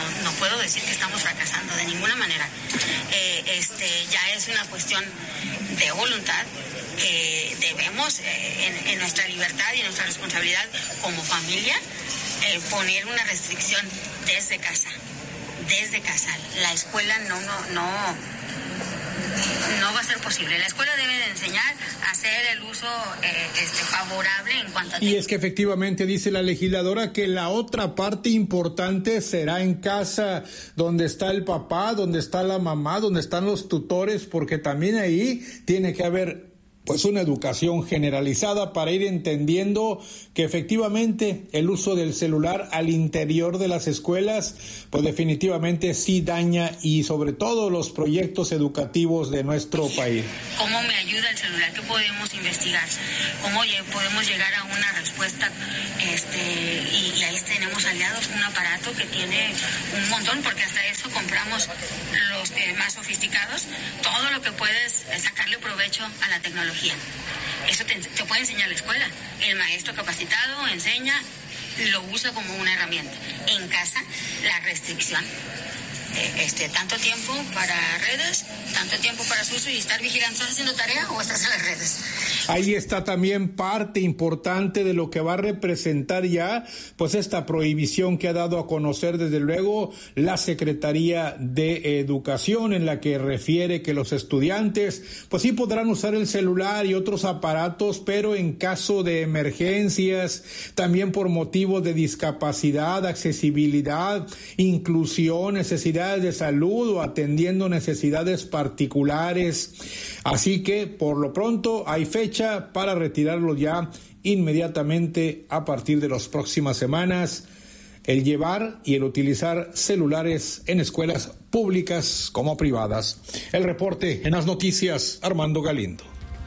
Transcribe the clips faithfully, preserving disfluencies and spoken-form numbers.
no puedo decir que estamos fracasando de ninguna manera. Eh, este, ya es una cuestión de voluntad que debemos, eh, en, en nuestra libertad y en nuestra responsabilidad como familia, eh, poner una restricción desde casa. Desde casa. La escuela no, no, no. No va a ser posible. La escuela debe de enseñar a hacer el uso eh, este, favorable en cuanto a... Y es que efectivamente dice la legisladora que la otra parte importante será en casa, donde está el papá, donde está la mamá, donde están los tutores, porque también ahí tiene que haber pues una educación generalizada para ir entendiendo que efectivamente el uso del celular al interior de las escuelas pues definitivamente sí daña y sobre todo los proyectos educativos de nuestro país. ¿Cómo me ayuda el celular? ¿Qué podemos investigar? ¿Cómo podemos llegar a una respuesta? Este, y, y ahí tenemos aliados, un aparato que tiene un montón, porque hasta eso compramos los eh, más sofisticados, todo lo que puedes sacarle provecho a la tecnología. Eso te, te puede enseñar la escuela. El maestro capacitado enseña, lo usa como una herramienta. En casa, la restricción. Eh, este, tanto tiempo para redes, tanto tiempo para su uso y estar vigilando. ¿Estás haciendo tarea o estás en las redes? Ahí está también parte importante de lo que va a representar ya, pues esta prohibición que ha dado a conocer desde luego la Secretaría de Educación, en la que refiere que los estudiantes, pues sí podrán usar el celular y otros aparatos, pero en caso de emergencias, también por motivos de discapacidad, accesibilidad, inclusión, necesidades de salud o atendiendo necesidades particulares. Así que por lo pronto hay fecha para retirarlo ya inmediatamente a partir de las próximas semanas, el llevar y el utilizar celulares en escuelas públicas como privadas. El reporte en las noticias, Armando Galindo.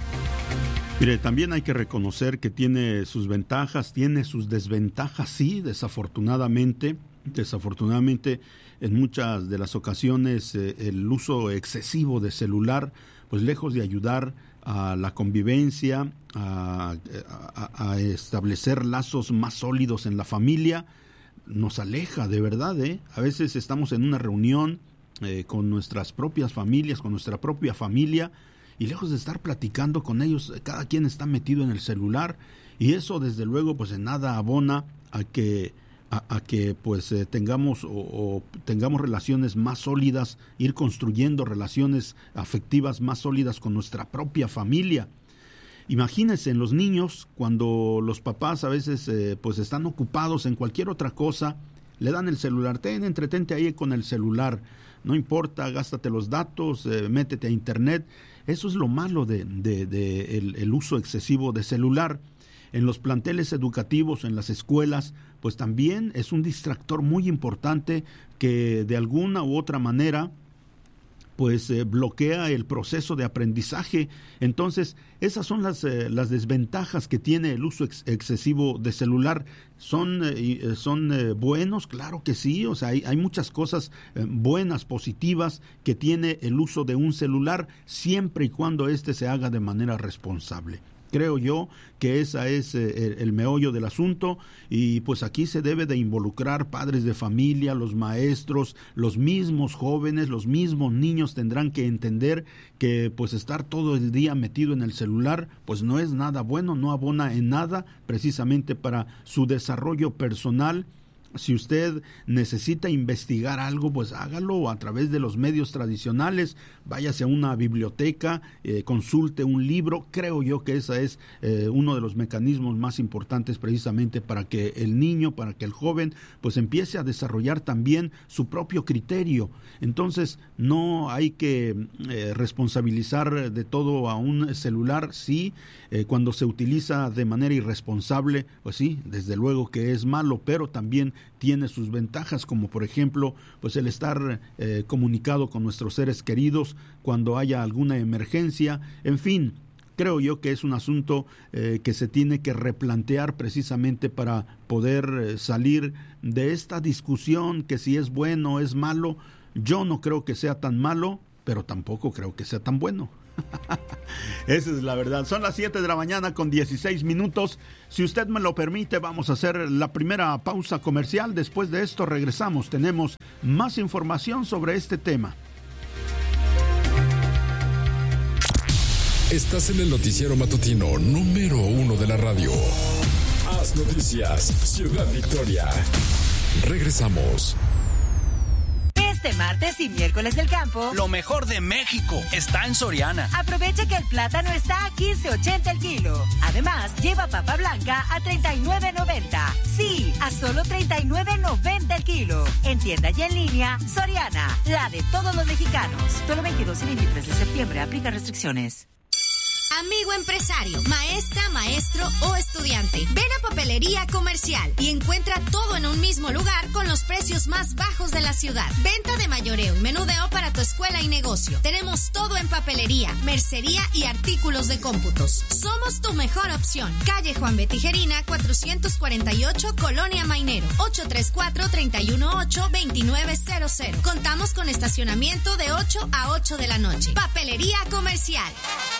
Mire, también hay que reconocer que tiene sus ventajas, tiene sus desventajas, sí, desafortunadamente, desafortunadamente en muchas de las ocasiones eh, el uso excesivo de celular, pues lejos de ayudar a la convivencia, a, a, a establecer lazos más sólidos en la familia, nos aleja de verdad, ¿eh? A veces estamos en una reunión eh, con nuestras propias familias, con nuestra propia familia, y lejos de estar platicando con ellos, cada quien está metido en el celular, y eso desde luego pues en nada abona a que A, a que pues eh, tengamos o, o tengamos relaciones más sólidas, ir construyendo relaciones afectivas más sólidas con nuestra propia familia. Imagínense en los niños cuando los papás a veces eh, pues están ocupados en cualquier otra cosa, le dan el celular, ten, entretente ahí con el celular, no importa, gástate los datos, eh, métete a internet. Eso es lo malo de, de, de el, el uso excesivo de celular. En los planteles educativos, en las escuelas, pues también es un distractor muy importante que de alguna u otra manera pues eh, bloquea el proceso de aprendizaje. Entonces, esas son las, eh, las desventajas que tiene el uso ex- excesivo de celular. ¿Son, eh, son eh, buenos? Claro que sí, o sea, hay, hay muchas cosas eh, buenas, positivas que tiene el uso de un celular, siempre y cuando éste se haga de manera responsable. Creo yo que ese es eh, el meollo del asunto y pues aquí se debe de involucrar padres de familia, los maestros, los mismos jóvenes, los mismos niños tendrán que entender que pues estar todo el día metido en el celular pues no es nada bueno, no abona en nada precisamente para su desarrollo personal. Si usted necesita investigar algo, pues hágalo a través de los medios tradicionales, váyase a una biblioteca, eh, consulte un libro. Creo yo que ese es eh, uno de los mecanismos más importantes precisamente para que el niño, para que el joven, pues empiece a desarrollar también su propio criterio. Entonces, no hay que eh, responsabilizar de todo a un celular, sí, eh, cuando se utiliza de manera irresponsable, pues sí, desde luego que es malo, pero también tiene sus ventajas, como por ejemplo pues el estar eh, comunicado con nuestros seres queridos cuando haya alguna emergencia. En fin, creo yo que es un asunto eh, que se tiene que replantear precisamente para poder eh, salir de esta discusión que si es bueno o es malo. Yo no creo que sea tan malo, pero tampoco creo que sea tan bueno. Esa es la verdad. Son las siete de la mañana con dieciséis minutos. Si usted me lo permite, vamos a hacer la primera pausa comercial. Después de esto regresamos. Tenemos más información sobre este tema. Estás en el noticiero matutino número uno de la radio. Haz Noticias, Ciudad Victoria. Regresamos. Este martes y miércoles del campo, lo mejor de México está en Soriana. Aprovecha que el plátano está a quince ochenta el kilo. Además, lleva papa blanca a treinta y nueve noventa. Sí, a solo treinta y nueve noventa el kilo. En tienda y en línea, Soriana, la de todos los mexicanos. Solo veintidós y veintitrés de septiembre, aplica restricciones. Amigo empresario, maestra, maestro o estudiante, ven a Papelería Comercial y encuentra todo en un mismo lugar con los precios más bajos de la ciudad. Venta de mayoreo y menudeo para tu escuela y negocio. Tenemos todo en papelería, mercería y artículos de cómputos. Somos tu mejor opción. Calle Juan B. Tijerina, cuatrocientos cuarenta y ocho, Colonia Mainero, ocho tres cuatro, tres uno ocho, dos nueve cero cero. Contamos con estacionamiento de ocho a ocho de la noche. Papelería Comercial.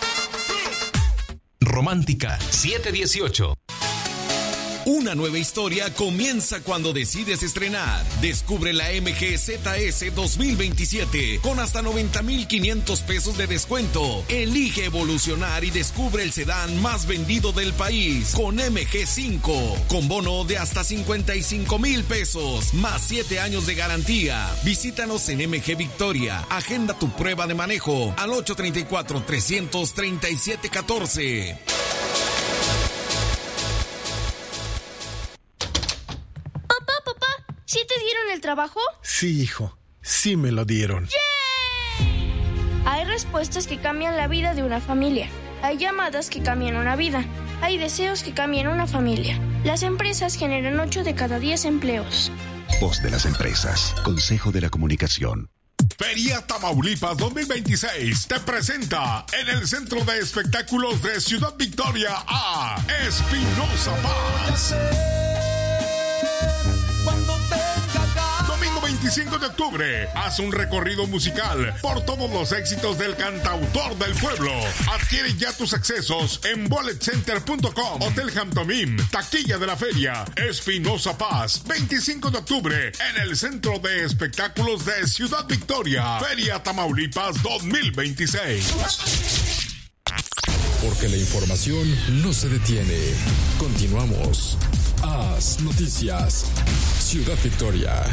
Romántica siete dieciocho. Una nueva historia comienza cuando decides estrenar. Descubre la M G Z S dos mil veintisiete con hasta noventa mil quinientos pesos de descuento. Elige evolucionar y descubre el sedán más vendido del país con M G cinco, con bono de hasta cincuenta y cinco mil pesos, más siete años de garantía. Visítanos en M G Victoria. Agenda tu prueba de manejo al ocho tres cuatro, tres tres siete uno cuatro. ¿Sí te dieron el trabajo? Sí, hijo. Sí me lo dieron. ¡Yeah! Hay respuestas que cambian la vida de una familia. Hay llamadas que cambian una vida. Hay deseos que cambian una familia. Las empresas generan ocho de cada diez empleos. Voz de las empresas. Consejo de la Comunicación. Feria Tamaulipas dos mil veintiséis te presenta en el Centro de Espectáculos de Ciudad Victoria a Espinoza Paz. Domingo veinticinco de octubre, haz un recorrido musical por todos los éxitos del cantautor del pueblo. Adquiere ya tus accesos en bullet center punto com. Hotel Hampton, taquilla de la feria. Espinoza Paz, veinticinco de octubre, en el Centro de Espectáculos de Ciudad Victoria. Feria Tamaulipas dos mil veintiséis. Porque la información no se detiene. Continuamos. Haz Noticias, Ciudad Victoria.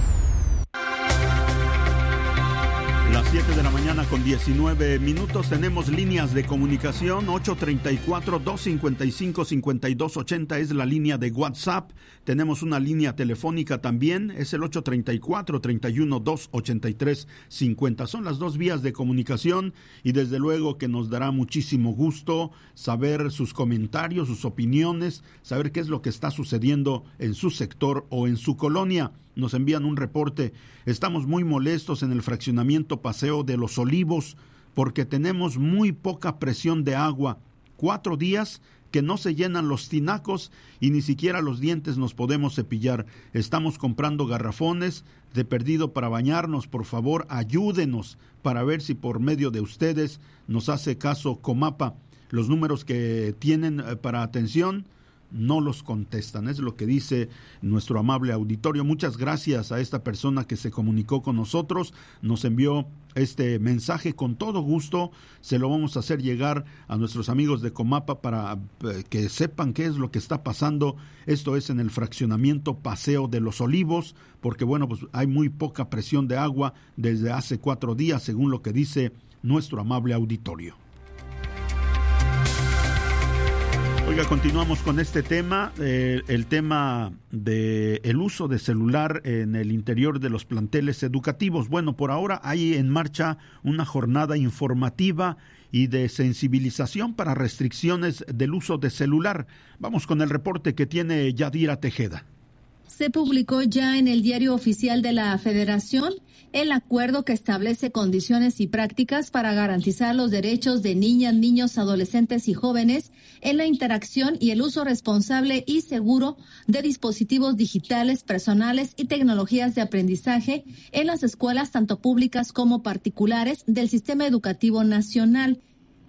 Las siete de la mañana con diecinueve minutos. Tenemos líneas de comunicación. Ocho tres cuatro, dos cinco cinco, cinco dos ocho cero es la línea de WhatsApp. Tenemos una línea telefónica también. Es el ocho tres cuatro, tres uno dos, ocho tres cinco cero. Son las dos vías de comunicación y desde luego que nos dará muchísimo gusto saber sus comentarios, sus opiniones, saber qué es lo que está sucediendo en su sector o en su colonia. Nos envían un reporte. Estamos muy molestos en el fraccionamiento Paseo de los Olivos porque tenemos muy poca presión de agua. Cuatro días que no se llenan los tinacos y ni siquiera los dientes nos podemos cepillar. Estamos comprando garrafones de perdido para bañarnos. Por favor, ayúdenos para ver si por medio de ustedes nos hace caso Comapa. Los números que tienen para atención no los contestan, es lo que dice nuestro amable auditorio. Muchas gracias a esta persona que se comunicó con nosotros, nos envió este mensaje. Con todo gusto se lo vamos a hacer llegar a nuestros amigos de Comapa para que sepan qué es lo que está pasando. Esto es en el fraccionamiento Paseo de los Olivos, porque bueno, pues hay muy poca presión de agua desde hace cuatro días, según lo que dice nuestro amable auditorio. Oiga, continuamos con este tema, eh, el tema de el uso de celular en el interior de los planteles educativos. Bueno, por ahora hay en marcha una jornada informativa y de sensibilización para restricciones del uso de celular. Vamos con el reporte que tiene Yadira Tejeda. Se publicó ya en el Diario Oficial de la Federación el acuerdo que establece condiciones y prácticas para garantizar los derechos de niñas, niños, adolescentes y jóvenes en la interacción y el uso responsable y seguro de dispositivos digitales, personales y tecnologías de aprendizaje en las escuelas tanto públicas como particulares del Sistema Educativo Nacional.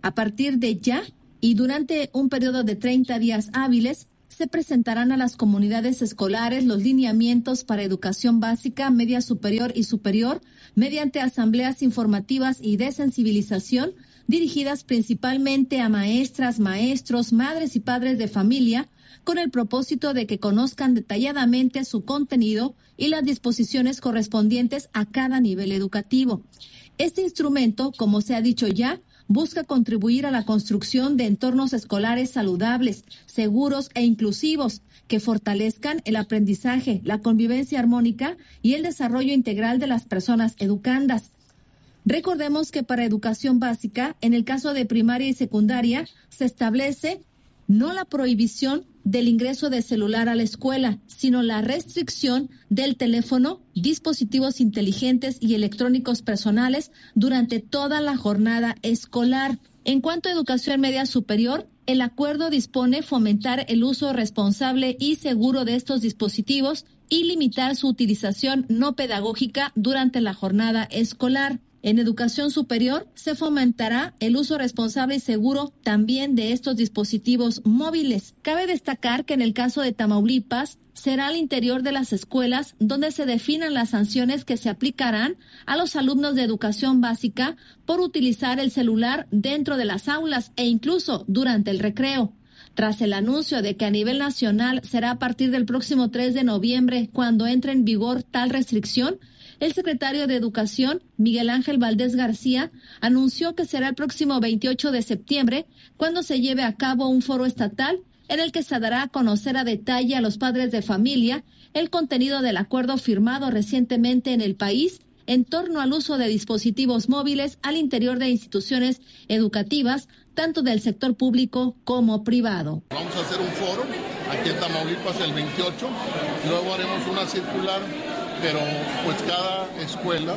A partir de ya y durante un periodo de treinta días hábiles, se presentarán a las comunidades escolares los lineamientos para educación básica, media superior y superior mediante asambleas informativas y de sensibilización dirigidas principalmente a maestras, maestros, madres y padres de familia, con el propósito de que conozcan detalladamente su contenido y las disposiciones correspondientes a cada nivel educativo. Este instrumento, como se ha dicho ya, busca contribuir a la construcción de entornos escolares saludables, seguros e inclusivos que fortalezcan el aprendizaje, la convivencia armónica y el desarrollo integral de las personas educandas. Recordemos que para educación básica, en el caso de primaria y secundaria, se establece no la prohibición del ingreso de celular a la escuela, sino la restricción del teléfono, dispositivos inteligentes y electrónicos personales durante toda la jornada escolar. En cuanto a educación media superior, el acuerdo dispone fomentar el uso responsable y seguro de estos dispositivos y limitar su utilización no pedagógica durante la jornada escolar. En educación superior se fomentará el uso responsable y seguro también de estos dispositivos móviles. Cabe destacar que en el caso de Tamaulipas será al interior de las escuelas donde se definan las sanciones que se aplicarán a los alumnos de educación básica por utilizar el celular dentro de las aulas e incluso durante el recreo. Tras el anuncio de que a nivel nacional será a partir del próximo tres de noviembre cuando entre en vigor tal restricción, el secretario de Educación, Miguel Ángel Valdés García, anunció que será el próximo veintiocho de septiembre cuando se lleve a cabo un foro estatal en el que se dará a conocer a detalle a los padres de familia el contenido del acuerdo firmado recientemente en el país en torno al uso de dispositivos móviles al interior de instituciones educativas, tanto del sector público como privado. Vamos a hacer un foro aquí en Tamaulipas el veintiocho, luego haremos una circular, pero pues cada escuela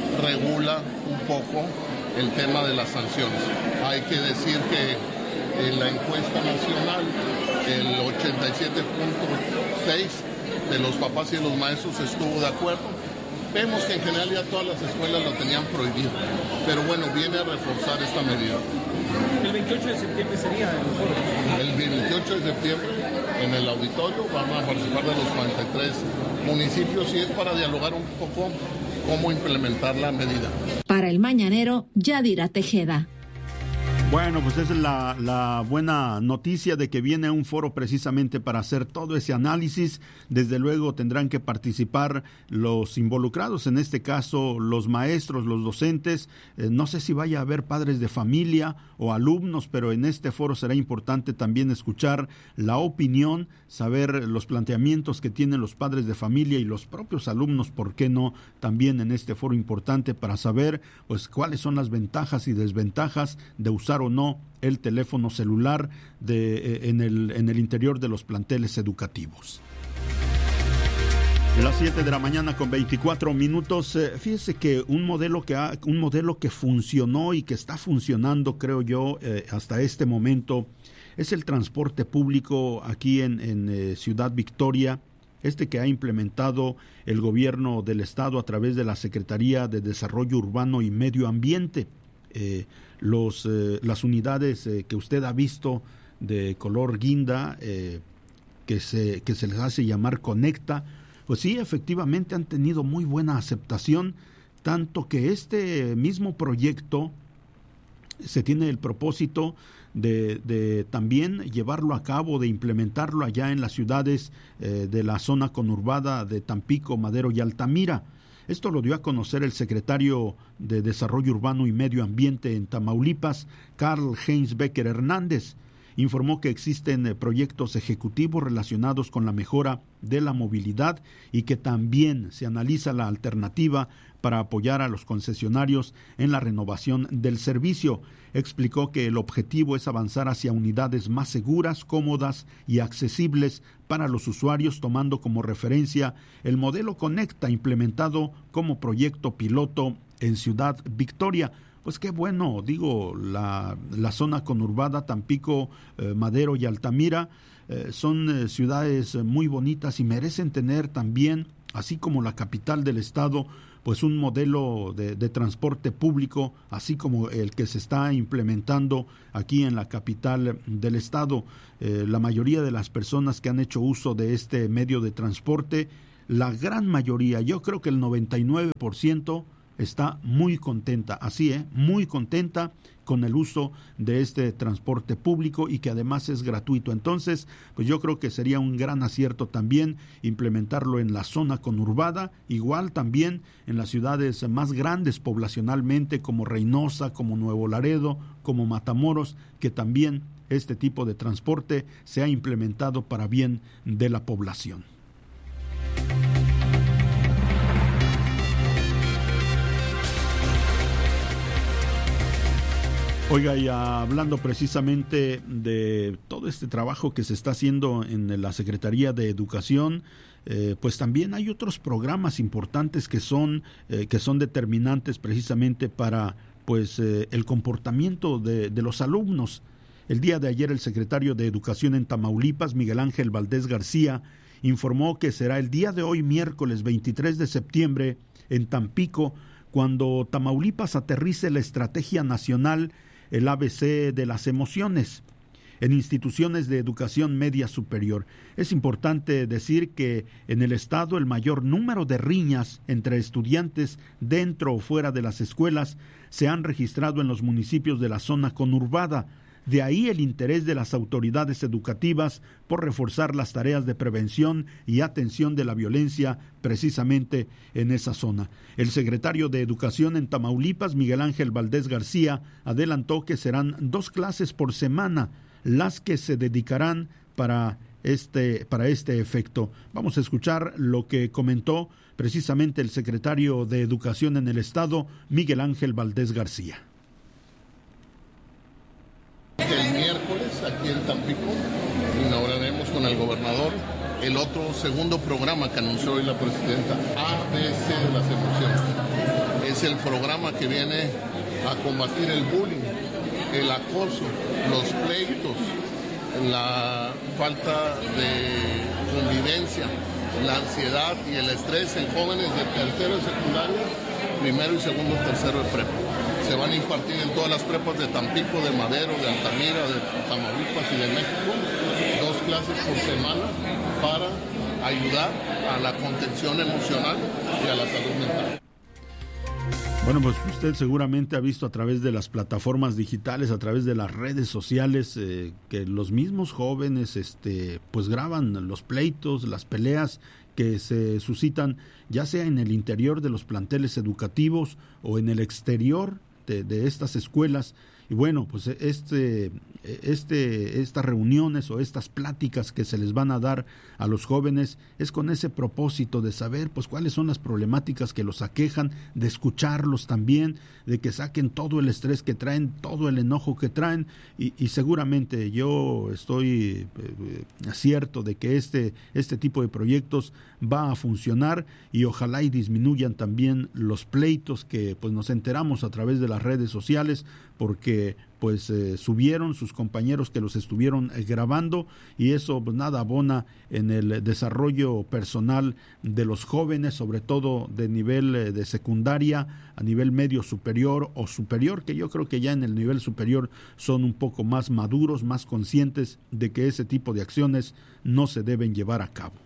regula un poco el tema de las sanciones. Hay que decir que en la encuesta nacional el ochenta y siete punto seis de los papás y de los maestros estuvo de acuerdo. Vemos que en general ya todas las escuelas lo tenían prohibido, pero bueno, viene a reforzar esta medida. ¿El veintiocho de septiembre sería el foro? El veintiocho de septiembre en el auditorio van a participar de los cuarenta y tres municipios y es para dialogar un poco cómo implementar la medida. Para el Mañanero, Yadira Tejeda. Bueno, pues esa es la, la buena noticia de que viene un foro precisamente para hacer todo ese análisis. Desde luego tendrán que participar los involucrados, en este caso los maestros, los docentes. Eh, no sé si vaya a haber padres de familia o alumnos, pero en este foro será importante también escuchar la opinión, saber los planteamientos que tienen los padres de familia y los propios alumnos, ¿por qué no? También en este foro importante para saber pues cuáles son las ventajas y desventajas de usar o no el teléfono celular de, eh, en, el, en el interior de los planteles educativos. Las siete de la mañana con veinticuatro minutos. Eh, fíjese que un modelo que ha, un modelo que funcionó y que está funcionando, creo yo, eh, hasta este momento, es el transporte público aquí en, en eh, Ciudad Victoria, este que ha implementado el gobierno del estado a través de la Secretaría de Desarrollo Urbano y Medio Ambiente. Eh, los, eh, las unidades eh, que usted ha visto de color guinda, eh, que, se, que se les hace llamar Conecta, pues sí, efectivamente han tenido muy buena aceptación, tanto que este mismo proyecto se tiene el propósito de, de también llevarlo a cabo, de implementarlo allá en las ciudades eh, de la zona conurbada de Tampico, Madero y Altamira. Esto lo dio a conocer el secretario de Desarrollo Urbano y Medio Ambiente en Tamaulipas, Karl Heinz Becker Hernández. Informó que existen proyectos ejecutivos relacionados con la mejora de la movilidad y que también se analiza la alternativa para apoyar a los concesionarios en la renovación del servicio. Explicó que el objetivo es avanzar hacia unidades más seguras, cómodas y accesibles para los usuarios, tomando como referencia el modelo Conecta implementado como proyecto piloto en Ciudad Victoria. Pues qué bueno, digo, la, la zona conurbada, Tampico, eh, Madero y Altamira, eh, son eh, ciudades muy bonitas y merecen tener también así como la capital del estado, pues un modelo de, de transporte público, así como el que se está implementando aquí en la capital del estado. Eh, la mayoría de las personas que han hecho uso de este medio de transporte, la gran mayoría, yo creo que el noventa y nueve por ciento está muy contenta, así es, muy contenta con el uso de este transporte público y que además es gratuito. Entonces, pues yo creo que sería un gran acierto también implementarlo en la zona conurbada, igual también en las ciudades más grandes poblacionalmente como Reynosa, como Nuevo Laredo, como Matamoros, que también este tipo de transporte se ha implementado para bien de la población. Oiga, y hablando precisamente de todo este trabajo que se está haciendo en la Secretaría de Educación, eh, pues también hay otros programas importantes que son, eh, que son determinantes precisamente para pues eh, el comportamiento de, de los alumnos. El día de ayer el secretario de Educación en Tamaulipas, Miguel Ángel Valdés García, informó que será el día de hoy, miércoles veintitrés de septiembre, en Tampico, cuando Tamaulipas aterrice la Estrategia Nacional, el A B C de las emociones, en instituciones de educación media superior. Es importante decir que en el estado el mayor número de riñas entre estudiantes dentro o fuera de las escuelas se han registrado en los municipios de la zona conurbada. De ahí el interés de las autoridades educativas por reforzar las tareas de prevención y atención de la violencia precisamente en esa zona. El secretario de Educación en Tamaulipas, Miguel Ángel Valdés García, adelantó que serán dos clases por semana las que se dedicarán para este, para este efecto. Vamos a escuchar lo que comentó precisamente el secretario de Educación en el estado, Miguel Ángel Valdés García. El miércoles aquí en Tampico inauguraremos con el gobernador el otro segundo programa que anunció hoy la presidenta, A B C de las emociones. Es el programa que viene a combatir el bullying, el acoso, los pleitos, la falta de convivencia, la ansiedad y el estrés en jóvenes de tercero de secundaria, primero y segundo, tercero de prepa. Se van a impartir en todas las prepas de Tampico, de Madero, de Altamira, de Tamaulipas y de México, dos clases por semana para ayudar a la contención emocional y a la salud mental. Bueno, pues usted seguramente ha visto a través de las plataformas digitales, a través de las redes sociales, eh, que los mismos jóvenes este, pues graban los pleitos, las peleas que se suscitan ya sea en el interior de los planteles educativos o en el exterior de, de estas escuelas. Y bueno, pues este, este, estas reuniones o estas pláticas que se les van a dar a los jóvenes es con ese propósito de saber pues cuáles son las problemáticas que los aquejan, de escucharlos también, de que saquen todo el estrés que traen, todo el enojo que traen y, y seguramente yo estoy eh, cierto de que este, este tipo de proyectos va a funcionar y ojalá y disminuyan también los pleitos que pues nos enteramos a través de las redes sociales porque pues eh, subieron sus compañeros que los estuvieron eh, grabando y eso pues nada abona en el desarrollo personal de los jóvenes, sobre todo de nivel eh, de secundaria, a nivel medio superior o superior, que yo creo que ya en el nivel superior son un poco más maduros, más conscientes de que ese tipo de acciones no se deben llevar a cabo.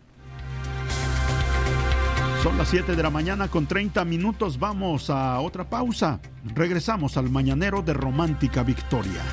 Son las siete de la mañana con treinta minutos, vamos a otra pausa. Regresamos al Mañanero de Romántica Victoria.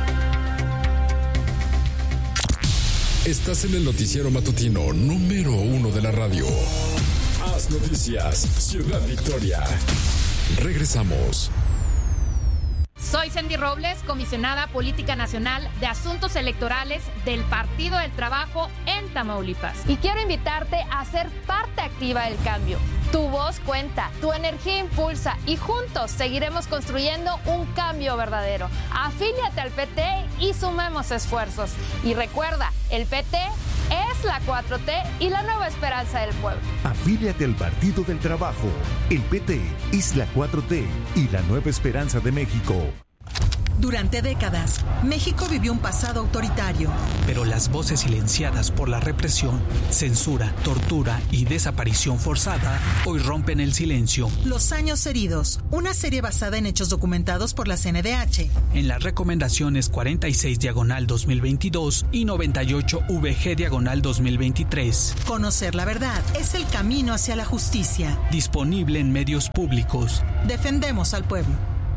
Estás en el noticiero matutino número uno de la radio. Haz Noticias, Ciudad Victoria. Regresamos. Soy Sandy Robles, comisionada política nacional de asuntos electorales del Partido del Trabajo en Tamaulipas. Y quiero invitarte a ser parte activa del cambio. Tu voz cuenta, tu energía impulsa y juntos seguiremos construyendo un cambio verdadero. Afíliate al P T y sumemos esfuerzos. Y recuerda, el P T es la cuatro T y la nueva esperanza del pueblo. Afíliate al Partido del Trabajo. El P T es la cuatro T y la nueva esperanza de México. Durante décadas, México vivió un pasado autoritario. Pero las voces silenciadas por la represión, censura, tortura y desaparición forzada hoy rompen el silencio. Los años heridos, una serie basada en hechos documentados por la C N D H. En las recomendaciones cuarenta y seis diagonal dos mil veintidós y noventa y ocho V G diagonal dos mil veintitrés. Conocer la verdad es el camino hacia la justicia. Disponible en medios públicos. Defendemos al pueblo.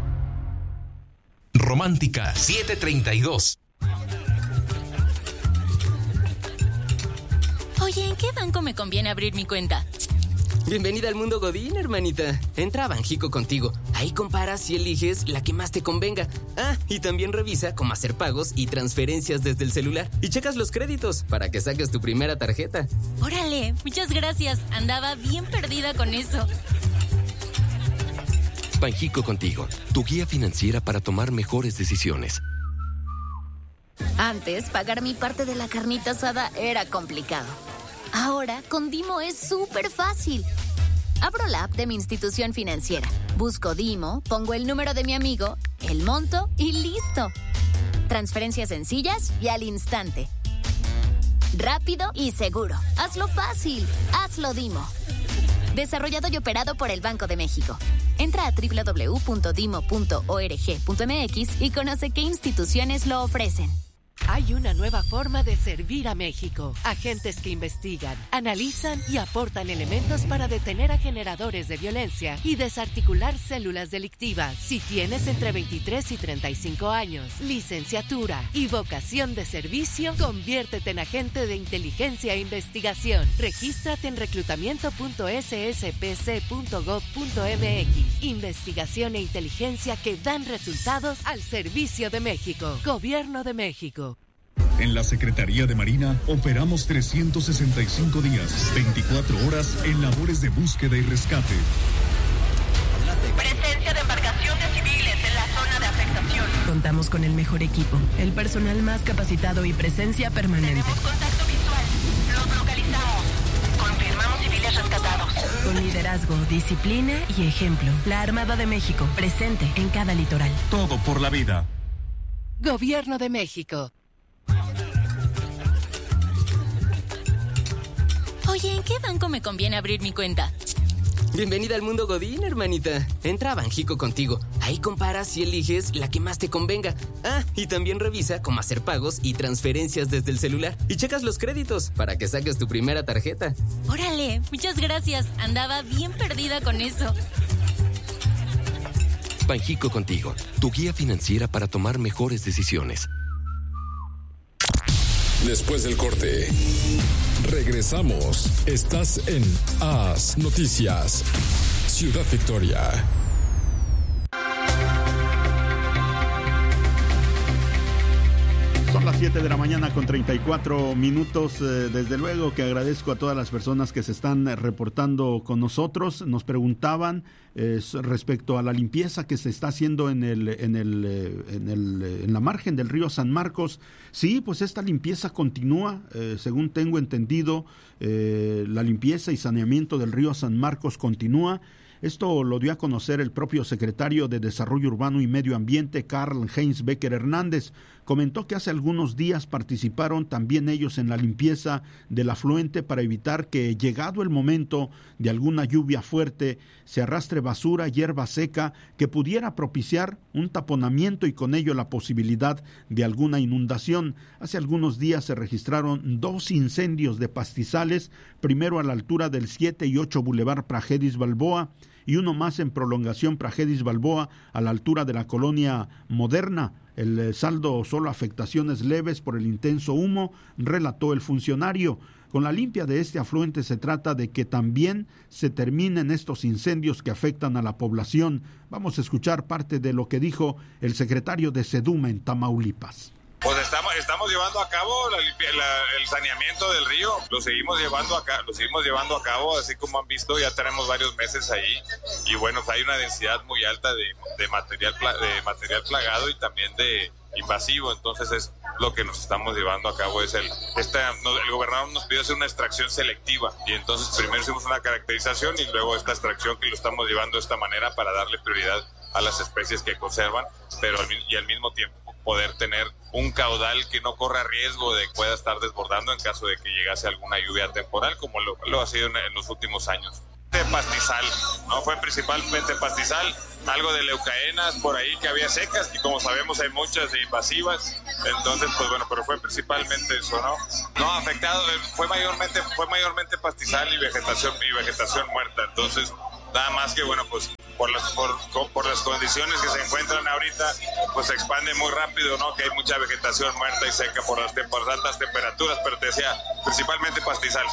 Romántica setecientos treinta y dos. Oye, ¿en qué banco me conviene abrir mi cuenta? Bienvenida al mundo Godín, hermanita. Entra a Banjico Contigo. Ahí comparas y eliges la que más te convenga. Ah, y también revisa cómo hacer pagos y transferencias desde el celular. Y checas los créditos para que saques tu primera tarjeta. Órale, muchas gracias. Andaba bien perdida con eso. Banjico Contigo, tu guía financiera para tomar mejores decisiones. Antes, pagar mi parte de la carnita asada era complicado. Ahora, con Dimo es súper fácil. Abro la app de mi institución financiera, busco Dimo, pongo el número de mi amigo, el monto y listo. Transferencias sencillas y al instante. Rápido y seguro. Hazlo fácil. Hazlo Dimo. Desarrollado y operado por el Banco de México. Entra a doble u doble u doble u punto dimo punto org punto m x y conoce qué instituciones lo ofrecen. Hay una nueva forma de servir a México. Agentes que investigan, analizan y aportan elementos para detener a generadores de violencia y desarticular células delictivas. Si tienes entre veintitrés y treinta y cinco años, licenciatura y vocación de servicio, conviértete en agente de inteligencia e investigación. Regístrate en reclutamiento punto s s p c punto gov punto m x. Investigación e inteligencia que dan resultados al servicio de México. Gobierno de México. En la Secretaría de Marina operamos trescientos sesenta y cinco días, veinticuatro horas en labores de búsqueda y rescate. Presencia de embarcaciones civiles en la zona de afectación. Contamos con el mejor equipo, el personal más capacitado y presencia permanente. Tenemos contacto visual. Los localizamos. Confirmamos civiles rescatados. Con liderazgo, disciplina y ejemplo. La Armada de México, presente en cada litoral. Todo por la vida. Gobierno de México. Oye, ¿en qué banco me conviene abrir mi cuenta? Bienvenida al mundo Godín, hermanita. Entra a Banjico Contigo. Ahí comparas y eliges la que más te convenga. Ah, y también revisa cómo hacer pagos y transferencias desde el celular. Y checas los créditos para que saques tu primera tarjeta. Órale, muchas gracias. Andaba bien perdida con eso. Banjico Contigo, tu guía financiera para tomar mejores decisiones. Después del corte, regresamos. Estás en Haz Noticias, Ciudad Victoria. Son las siete de la mañana con treinta y cuatro minutos. Eh, desde luego que agradezco a todas las personas que se están reportando con nosotros. Nos preguntaban eh, respecto a la limpieza que se está haciendo en el, en el, eh, en el, eh, en la margen del río San Marcos. Sí, pues esta limpieza continúa. Eh, según tengo entendido, eh, la limpieza y saneamiento del río San Marcos continúa. Esto lo dio a conocer el propio secretario de Desarrollo Urbano y Medio Ambiente, Karl-Heinz Becker Hernández. Comentó que hace algunos días participaron también ellos en la limpieza del afluente para evitar que, llegado el momento de alguna lluvia fuerte, se arrastre basura, hierba seca, que pudiera propiciar un taponamiento y con ello la posibilidad de alguna inundación. Hace algunos días se registraron dos incendios de pastizales, primero a la altura del siete y ocho Boulevard Praxedis Balboa, y uno más en prolongación Praxedis Balboa a la altura de la colonia Moderna. El saldo solo afectaciones leves por el intenso humo, relató el funcionario. Con la limpia de este afluente se trata de que también se terminen estos incendios que afectan a la población. Vamos a escuchar parte de lo que dijo el secretario de SEDUMA en Tamaulipas. Pues estamos, estamos llevando a cabo la, la, el saneamiento del río, lo seguimos llevando a cabo, lo seguimos llevando a cabo, así como han visto, ya tenemos varios meses ahí, y bueno, hay una densidad muy alta de, de material de material plagado y también de invasivo, entonces es lo que nos estamos llevando a cabo, es el, esta, el gobernador nos pidió hacer una extracción selectiva, y entonces primero hicimos una caracterización y luego esta extracción que lo estamos llevando de esta manera para darle prioridad a las especies que conservan, pero al, y al mismo tiempo poder tener un caudal que no corra riesgo de que pueda estar desbordando en caso de que llegase alguna lluvia temporal, como lo, lo ha sido en, en los últimos años. De pastizal, no fue principalmente pastizal, algo de leucaenas por ahí que había secas, y como sabemos hay muchas invasivas, entonces pues bueno, pero fue principalmente eso, ¿no? No, afectado, fue mayormente, fue mayormente pastizal y vegetación, y vegetación muerta, entonces nada más que bueno, pues por las, por, por las condiciones que se encuentran ahorita, pues se expande muy rápido, ¿no? Que hay mucha vegetación muerta y seca por las, por las altas temperaturas, pero te decía, principalmente pastizal.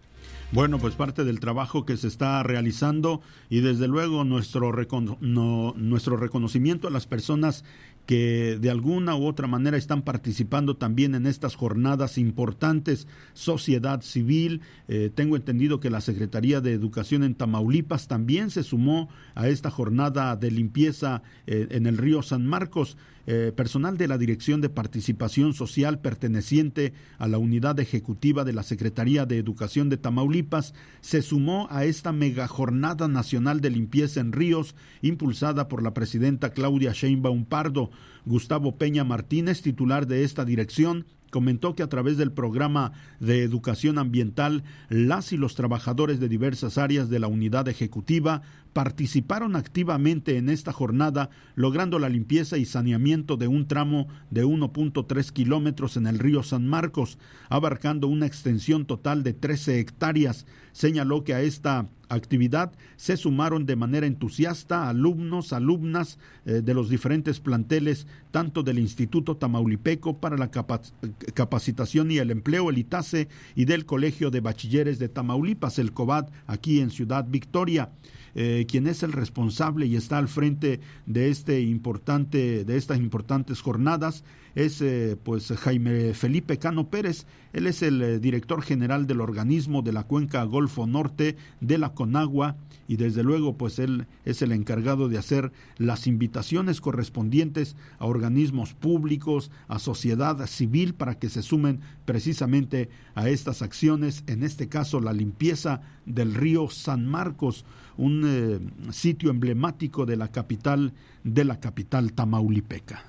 Bueno, pues parte del trabajo que se está realizando y desde luego nuestro, recono- no, nuestro reconocimiento a las personas que de alguna u otra manera están participando también en estas jornadas importantes, sociedad civil. Eh, tengo entendido que la Secretaría de Educación en Tamaulipas también se sumó a esta jornada de limpieza eh, en el río San Marcos. Eh, personal de la Dirección de Participación Social perteneciente a la Unidad Ejecutiva de la Secretaría de Educación de Tamaulipas se sumó a esta mega jornada nacional de limpieza en ríos impulsada por la presidenta Claudia Sheinbaum Pardo. Gustavo Peña Martínez, titular de esta dirección, comentó que a través del programa de educación ambiental, las y los trabajadores de diversas áreas de la unidad ejecutiva participaron activamente en esta jornada, logrando la limpieza y saneamiento de un tramo de uno punto tres kilómetros en el río San Marcos, abarcando una extensión total de trece hectáreas. Señaló que a esta actividad se sumaron de manera entusiasta alumnos, alumnas eh, de los diferentes planteles, tanto del Instituto Tamaulipeco para la Capac- Capacitación y el Empleo, el ITASE, y del Colegio de Bachilleres de Tamaulipas, el COBAT, aquí en Ciudad Victoria. Eh, quien es el responsable y está al frente de este importante, de estas importantes jornadas, es eh, pues Jaime Felipe Cano Pérez. Él es el eh, director general del organismo de la Cuenca Golfo Norte de la CONAGUA, y desde luego pues él es el encargado de hacer las invitaciones correspondientes a organismos públicos, a sociedad civil, para que se sumen precisamente a estas acciones, en este caso la limpieza del río San Marcos, un eh, sitio emblemático de la capital, de la capital tamaulipeca.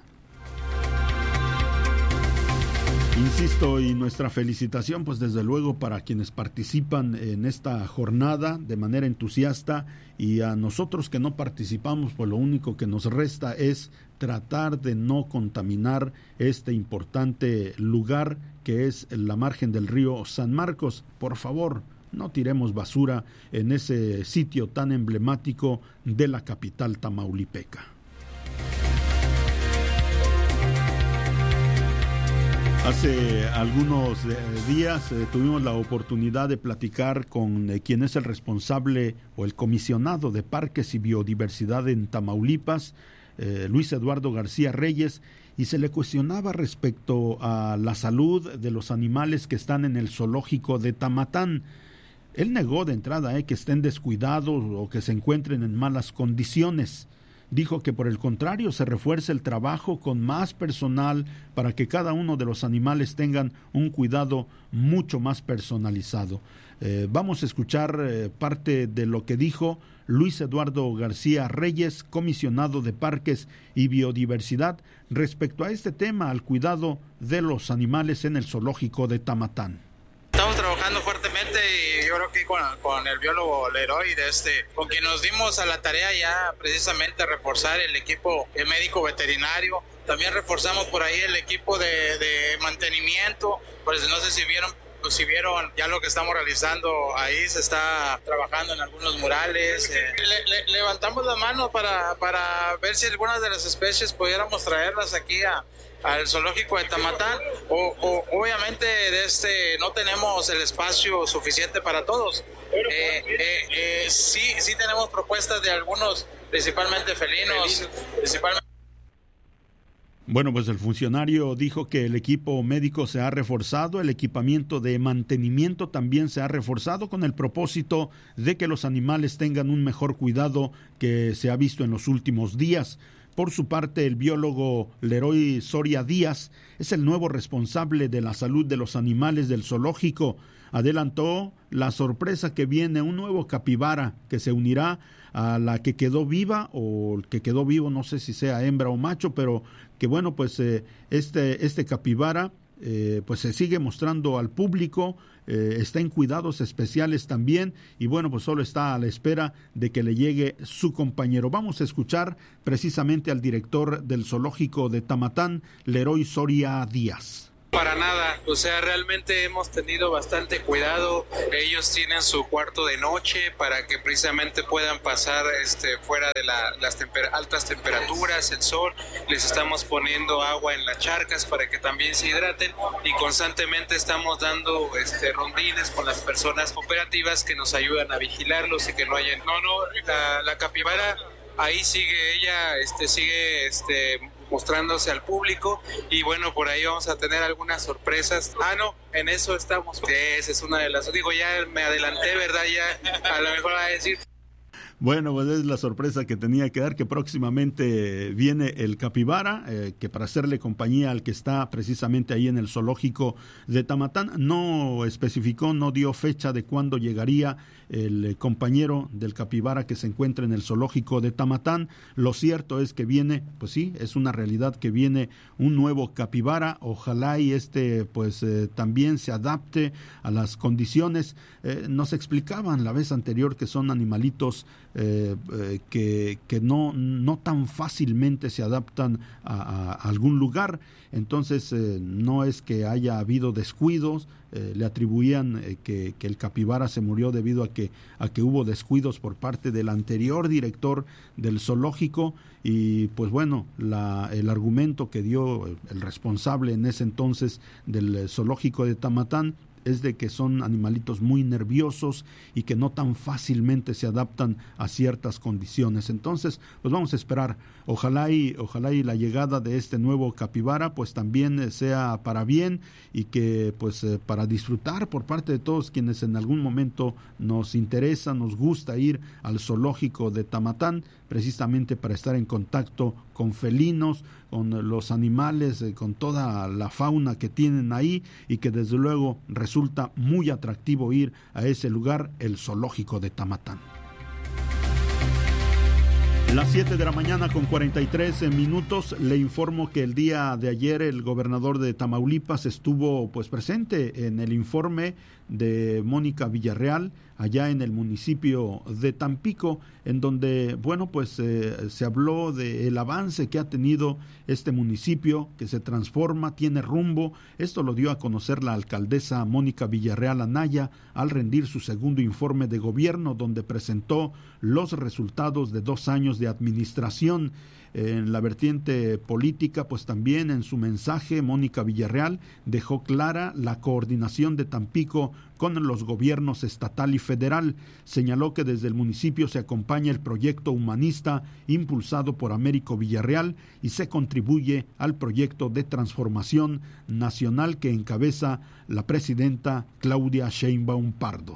Insisto, y nuestra felicitación pues desde luego para quienes participan en esta jornada de manera entusiasta, y a nosotros que no participamos pues lo único que nos resta es tratar de no contaminar este importante lugar que es la margen del río San Marcos. Por favor, no tiremos basura en ese sitio tan emblemático de la capital tamaulipeca. Hace algunos eh, días eh, tuvimos la oportunidad de platicar con eh, quien es el responsable o el comisionado de Parques y Biodiversidad en Tamaulipas, eh, Luis Eduardo García Reyes, y se le cuestionaba respecto a la salud de los animales que están en el zoológico de Tamatán. Él negó de entrada eh, que estén descuidados o que se encuentren en malas condiciones. Dijo que por el contrario se refuerza el trabajo con más personal para que cada uno de los animales tengan un cuidado mucho más personalizado. Eh, vamos a escuchar eh, parte de lo que dijo Luis Eduardo García Reyes, comisionado de Parques y Biodiversidad, respecto a este tema, al cuidado de los animales en el zoológico de Tamatán. Estamos trabajando fuertemente y yo creo que con, con el biólogo Leroy, de este, con quien nos dimos a la tarea ya precisamente reforzar el equipo médico veterinario. También reforzamos por ahí el equipo de, de mantenimiento, pues no sé si vieron, pues si vieron ya lo que estamos realizando ahí, se está trabajando en algunos murales. Eh, le, le, levantamos la mano para, para ver si algunas de las especies pudiéramos traerlas aquí a al zoológico de Tamatán, o, o obviamente de este no tenemos el espacio suficiente para todos. Eh, eh, eh, sí, sí tenemos propuestas de algunos, principalmente felinos, principalmente. Bueno, pues el funcionario dijo que el equipo médico se ha reforzado, el equipamiento de mantenimiento también se ha reforzado con el propósito de que los animales tengan un mejor cuidado que se ha visto en los últimos días. Por su parte, el biólogo Leroy Soria Díaz es el nuevo responsable de la salud de los animales del zoológico. adelantó la sorpresa que viene, un nuevo capibara que se unirá a la que quedó viva, o el que quedó vivo, no sé si sea hembra o macho, pero que bueno, pues eh, este, este capibara eh, pues se sigue mostrando al público, eh, está en cuidados especiales también, y bueno, pues solo está a la espera de que le llegue su compañero. Vamos a escuchar precisamente al director del zoológico de Tamatán, Leroy Soria Díaz. Para nada, o sea, realmente hemos tenido bastante cuidado. Ellos tienen su cuarto de noche para que precisamente puedan pasar este, fuera de la, las temper- altas temperaturas, el sol. Les estamos poniendo agua en las charcas para que también se hidraten, y constantemente estamos dando este, rondines con las personas operativas que nos ayudan a vigilarlos y que no haya... No, no, la, la capibara ahí sigue, ella este, sigue... este mostrándose al público, y bueno, por ahí vamos a tener algunas sorpresas. Ah, no, en eso estamos. Esa es una de las... Digo, ya me adelanté, ¿verdad? Ya a lo mejor va a decir... Bueno, pues es la sorpresa que tenía que dar, que próximamente viene el capibara, eh, que para hacerle compañía al que está precisamente ahí en el zoológico de Tamatán. No especificó, no dio fecha de cuándo llegaría el eh, compañero del capibara que se encuentra en el zoológico de Tamatán. Lo cierto es que viene, pues sí, es una realidad que viene un nuevo capibara. Ojalá y este pues eh, también se adapte a las condiciones. Eh, nos explicaban la vez anterior que son animalitos Eh, eh, que, que no, no tan fácilmente se adaptan a, a algún lugar. Entonces eh, no es que haya habido descuidos, eh, le atribuían eh, que, que el capibara se murió debido a que, a que hubo descuidos por parte del anterior director del zoológico, y pues bueno, la, el argumento que dio el responsable en ese entonces del zoológico de Tamatán es de que son animalitos muy nerviosos y que no tan fácilmente se adaptan a ciertas condiciones. Entonces, pues vamos a esperar. Ojalá y, ojalá y la llegada de este nuevo capibara pues también sea para bien, y que pues eh, para disfrutar por parte de todos quienes en algún momento nos interesa, nos gusta ir al zoológico de Tamatán, precisamente para estar en contacto con felinos, con los animales, eh, con toda la fauna que tienen ahí, y que desde luego resulta muy atractivo ir a ese lugar, el zoológico de Tamatán. Las siete de la mañana con cuarenta y tres minutos, le informo que el día de ayer el gobernador de Tamaulipas estuvo pues presente en el informe de Mónica Villarreal allá en el municipio de Tampico, en donde, bueno, pues eh, se habló del avance que ha tenido este municipio, que se transforma, tiene rumbo. Esto lo dio a conocer la alcaldesa Mónica Villarreal Anaya al rendir su segundo informe de gobierno, donde presentó los resultados de dos años de administración. En la vertiente política, pues también en su mensaje, Mónica Villarreal dejó clara la coordinación de Tampico con los gobiernos estatal y federal. Señaló que desde el municipio se acompaña el proyecto humanista impulsado por Américo Villarreal y se contribuye al proyecto de transformación nacional que encabeza la presidenta Claudia Sheinbaum Pardo.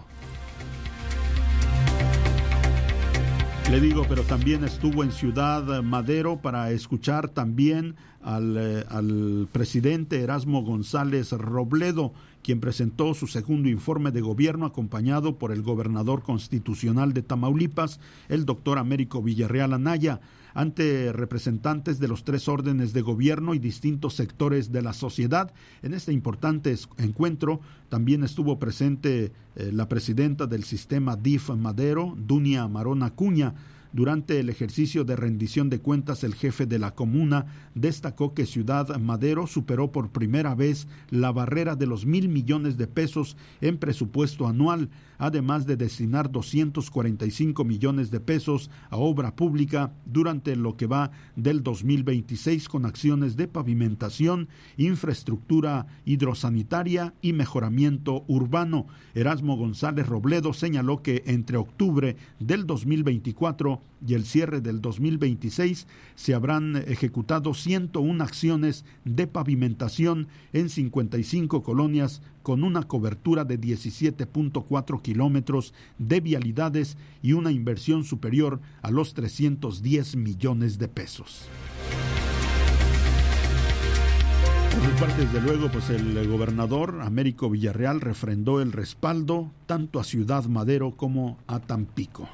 Le digo, pero también estuvo en Ciudad Madero para escuchar también al, eh, al presidente Erasmo González Robledo, quien presentó su segundo informe de gobierno acompañado por el gobernador constitucional de Tamaulipas, el doctor Américo Villarreal Anaya, ante representantes de los tres órdenes de gobierno y distintos sectores de la sociedad. En este importante encuentro también estuvo presente eh, la presidenta del sistema D I F Madero, Dunia Marón Acuña. Durante el ejercicio de rendición de cuentas, el jefe de la comuna destacó que Ciudad Madero superó por primera vez la barrera de los mil millones de pesos en presupuesto anual, además de destinar doscientos cuarenta y cinco millones de pesos a obra pública durante lo que va del dos mil veintiséis, con acciones de pavimentación, infraestructura hidrosanitaria y mejoramiento urbano. Erasmo González Robledo señaló que entre octubre del dos mil veinticuatro y el cierre del dos mil veintiséis se habrán ejecutado ciento una acciones de pavimentación en cincuenta y cinco colonias con una cobertura de diecisiete punto cuatro kilómetros de vialidades y una inversión superior a los trescientos diez millones de pesos. Por su parte, desde luego, pues el gobernador Américo Villarreal refrendó el respaldo tanto a Ciudad Madero como a Tampico.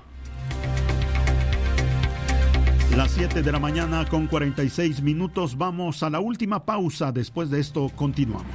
Las siete de la mañana con cuarenta y seis minutos, vamos a la última pausa. Después de esto continuamos.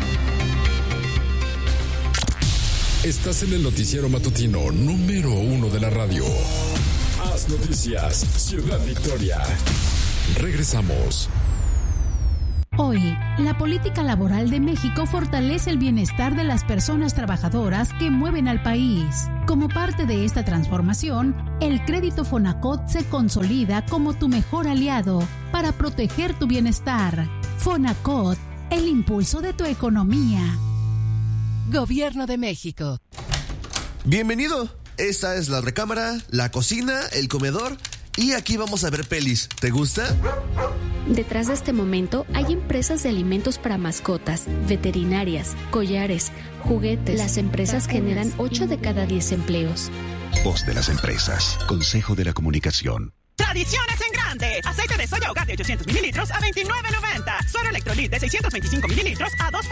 Estás en el noticiero matutino número uno de la radio. Haz Noticias, Ciudad Victoria. Regresamos. Hoy, la política laboral de México fortalece el bienestar de las personas trabajadoras que mueven al país. Como parte de esta transformación, el crédito Fonacot se consolida como tu mejor aliado para proteger tu bienestar. Fonacot, el impulso de tu economía. Gobierno de México. Bienvenido. Esta es la recámara, la cocina, el comedor y aquí vamos a ver pelis. ¿Te gusta? Detrás de este momento hay empresas de alimentos para mascotas, veterinarias, collares, juguetes. Las empresas generan ocho de cada diez empleos. Voz de las empresas. Consejo de la Comunicación. Tradiciones en grande. Aceite de soya hogar de ochocientos mililitros a veintinueve noventa. Suero Electrolit de seiscientos veinticinco mililitros a dos